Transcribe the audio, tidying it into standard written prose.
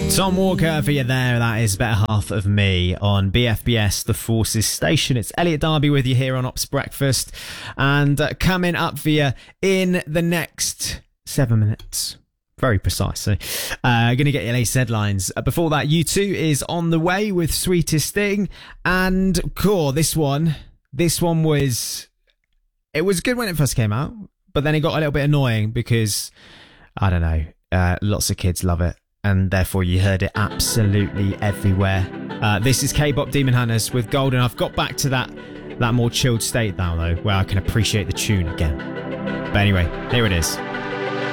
Tom Walker for you there. That is Better Half of Me on BFBS, the Forces Station. It's Elliot Darby with you here on Ops Breakfast. And coming up for you in the next 7 minutes. Very precisely. Going to get your latest headlines. Before that, U2 is on the way with Sweetest Thing. And cool, this one was... It was good when it first came out, but then it got a little bit annoying because, I don't know, lots of kids love it. And therefore you heard it absolutely everywhere. This is K-pop Demon Hunters with Golden. I've got back to that more chilled state now, though, where I can appreciate the tune again. But anyway, here it is.